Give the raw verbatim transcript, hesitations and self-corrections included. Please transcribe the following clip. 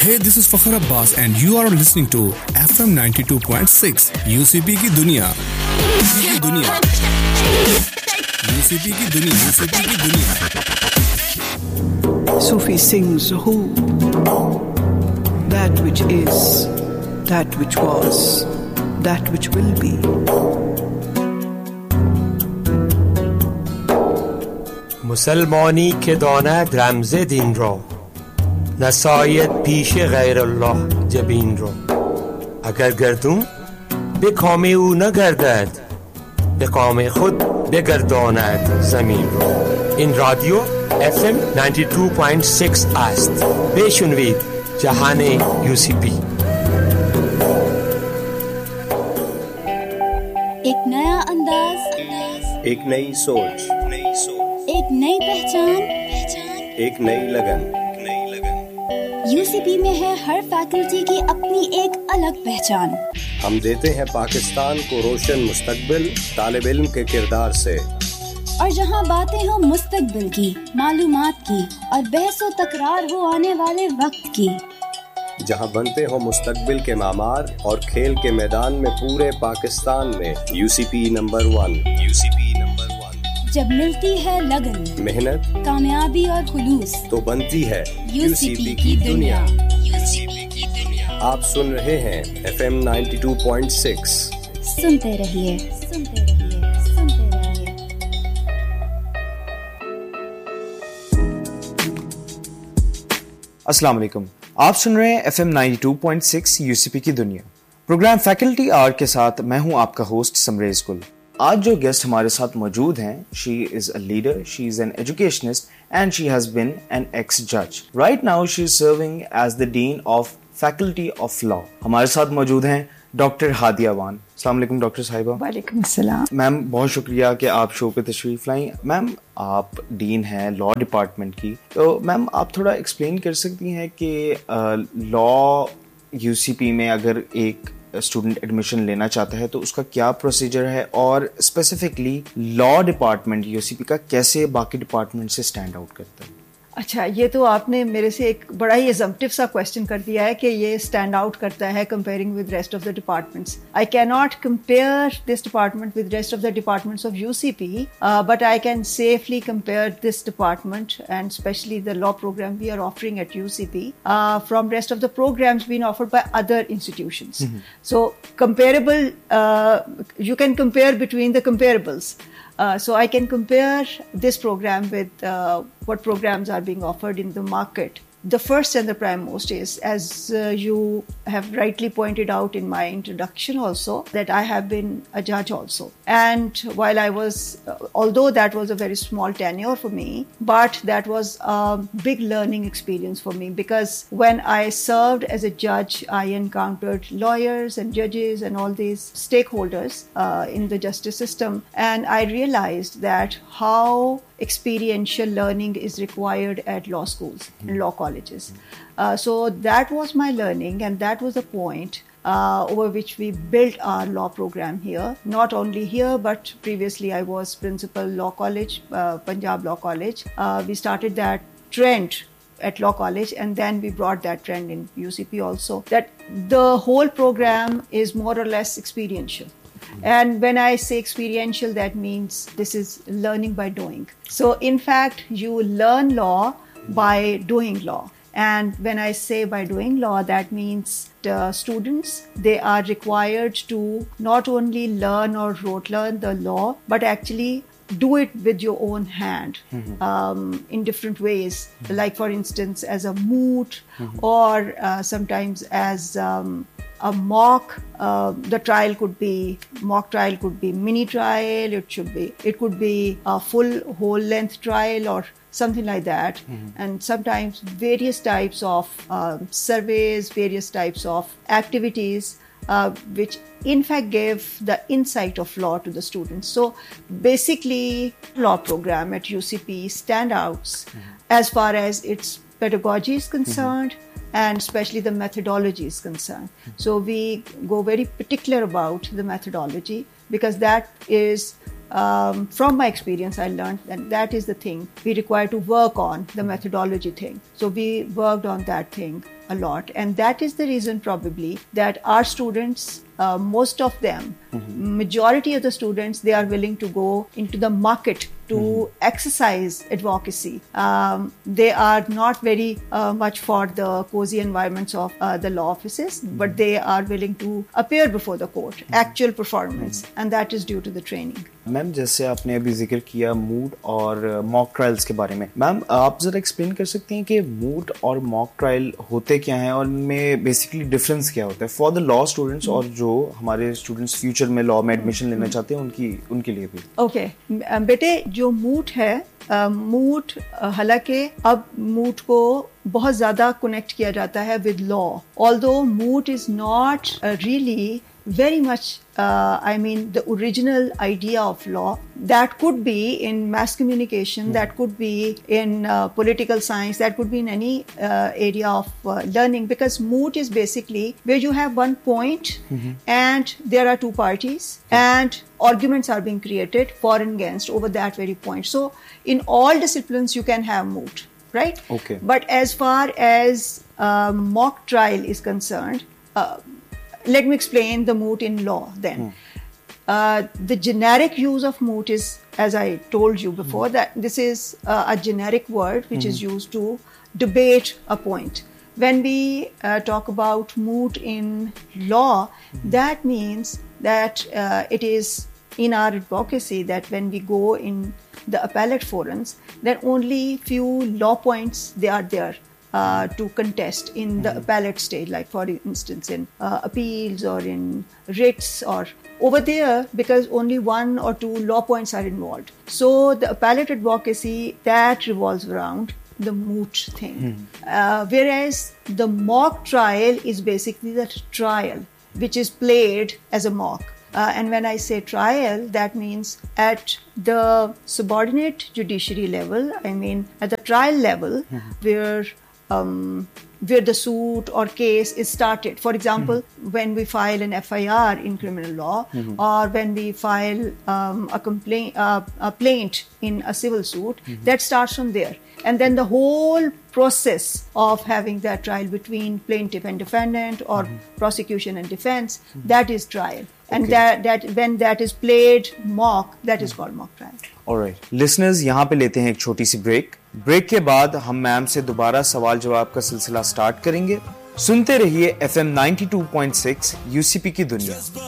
Hey, this is Fakhar Abbas and you are listening to F M ninety-two point six U C P की दुनिया की दुनिया U C P की दुनिया U C P की दुनिया Sufi sings who that which is, that which was, that which will be. مسلمانی که داند رمز دین را نساید پیش غیر الله جبین را اگر گردون به کام او نگردد به کام خود بگرداند زمین را. این رادیو اف ام ninety-two point six است. بشنوید جهان یو سی پی. एक नया अंदाज, एक नई सोच, एक नई पहचान, एक नई लगन। यूसीपी में है हर फैकल्टी की अपनी एक अलग पहचान। हम देते हैं पाकिस्तान को रोशन मुस्तकबिल तालिब इल्म के किरदार से। और जहां बातें हो मुस्तकबिल की, मालूमात की और बहसो तकरार हो आने वाले वक्त की, जहां बनते हो मुस्तकबिल के मामार और खेल के मैदान में पूरे पाकिस्तान में UCP number one UCP number one. जब मिलती है लगन, मेहनत, कामयाबी और खुलूस, तो बनती है यूसीपी की दुनिया। यूसीपी की दुनिया। आप सुन रहे हैं F M ninety-two point six। सुनते रहिए, सुनते रहिए, सुनते रहिए। अस्सलाम वालेकुम, आप सुन रहे हैं F M ninety-two point six UCP की दुनिया। प्रोग्राम फैकल्टी आर के साथ मैं हूं आपका होस्ट समरेज गुल। आज जो गेस्ट हमारे साथ मौजूद हैं, she is a leader, she is an educationist and she has been an x जज। Right now she is serving as the dean of faculty of law. हमारे साथ मौजूद हैं डॉक्टर हादिया वान। अस्सलाम वालेकुम डॉक्टर साहिबा। वालेकुम सलाम। मैम बहुत शुक्रिया कि आप शो पे तशरीफ लाई। मैम आप डीन हैं लॉ डिपार्टमेंट की, तो मैम आप थोड़ा एक्सप्लेन कर सकती हैं कि लॉ यूसीपी में अगर एक स्टूडेंट एडमिशन लेना चाहता है तो उसका क्या प्रोसीजर है और स्पेसिफिकली लॉ डिपार्टमेंट यूसीपी का कैसे बाकी डिपार्टमेंट से स्टैंड आउट करता है? अच्छा, ये तो आपने मेरे से एक बड़ा ही एजम्पटिव सा क्वेश्चन कर दिया है कि ये स्टैंड आउट करता है comparing with rest of the departments. I can not compare this department with rest of the departments of UCP, but I can safely compare this department and specially the law programme we are offering eight UCP from rest of the programmes been offered by other institutions. So comparable, you can compare between the कंपेरेबल्स. Uh, so I can compare this program with uh, what programs are being offered in the market. The first and the primemost is, as uh, you have rightly pointed out in my introduction also, that I have been a judge also. And while I was, uh, although that was a very small tenure for me, but that was a big learning experience for me, because when I served as a judge, I encountered lawyers and judges and all these stakeholders uh, in the justice system. And I realized that how experiential learning is required at law schools and law colleges. Uh, so that was my learning, and that was the point uh, over which we built our law program here. Not only here, but previously I was principal law college, uh, Punjab Law College. Uh, we started that trend at law college, and then we brought that trend in U C P also, that the whole program is more or less experiential. And when I say experiential, that means this is learning by doing. So in fact, you learn law by doing law. And when I say by doing law, that means the students, they are required to not only learn or rote learn the law, but actually do it with your own hand, mm-hmm. um, in different ways. Mm-hmm. Like for instance, as a moot, mm-hmm. or uh, sometimes as um, a mock. Uh, the trial could be, mock trial could be mini trial, it should be, it could be a full whole length trial or something like that. Mm-hmm. And sometimes various types of uh, surveys, various types of activities, uh, which in fact gave the insight of law to the students. So basically, law program at U C P standouts mm-hmm. as far as its pedagogy is concerned, mm-hmm. and especially the methodology is concerned. Mm-hmm. So we go very particular about the methodology, because that is, um, from my experience, I learned that that is the thing we require to work on, the methodology thing. So we worked on that thing a lot, and that is the reason probably that our students, uh, most of them, mm-hmm. majority of the students, they are willing to go into the market to mm-hmm. exercise advocacy. Um, they are not very uh, much for the cozy environments of uh, the law offices, mm-hmm. but they are willing to appear before the court, mm-hmm. actual performance, mm-hmm. and that is due to the training. Ma'am, जैसे आपने अभी जिक्र किया मूट और mock trials के बारे में, ma'am आप जरा एक्सप्लेन कर सकते हैं कि मूट और मॉक ट्रायल होते क्या हैं और इनमें बेसिकली डिफरेंस क्या होता है फॉर द लॉ स्टूडेंट्स और जो हमारे स्टूडेंट्स फ्यूचर में लॉ में एडमिशन लेना चाहते हैं उनकी उनके लिए भी? Okay okay. बेटे, जो मूट है, मूट uh, हालांकि अब मूट को बहुत ज़्यादा कनेक्ट किया जाता है with law, although moot is not really very much, uh, I mean, the original idea of law. That could be in mass communication, mm-hmm. that could be in uh, political science, that could be in any uh, area of uh, learning, because moot is basically where you have one point mm-hmm. and there are two parties and arguments are being created for and against over that very point. So in all disciplines you can have moot, right? Okay. But as far as uh, mock trial is concerned, uh, let me explain the moot in law then. Hmm. Uh, the generic use of moot is, as I told you before, hmm. that this is uh, a generic word which hmm. is used to debate a point. When we uh, talk about moot in law, hmm. that means that uh, it is in our advocacy that when we go in the appellate forums, then only few law points they are there. Uh, to contest in the mm-hmm. appellate stage, like for instance in uh, appeals or in writs or over there, because only one or two law points are involved. So the appellate advocacy, that revolves around the moot thing. Mm-hmm. Uh, whereas the mock trial is basically the trial which is played as a mock. Uh, and when I say trial, that means at the subordinate judiciary level, I mean at the trial level, mm-hmm. where Um, where the suit or case is started. For example, mm-hmm. when we file an F I R in criminal law, mm-hmm. or when we file um, a complaint, uh, a plaint in a civil suit, mm-hmm. that starts from there. And then the whole process of having that trial between plaintiff and defendant, or mm-hmm. prosecution and defense, mm-hmm. that is trial. And okay. that that when that is played mock, that mm-hmm. is called mock trial. Alright, listeners, यहाँ पे लेते हैं एक छोटी सी break. Break के बाद हम ma'am से दोबारा सवाल जवाब का सिलसिला स्टार्ट करेंगे. सुनते रहिए F M ninety two point six UCP की दुनिया.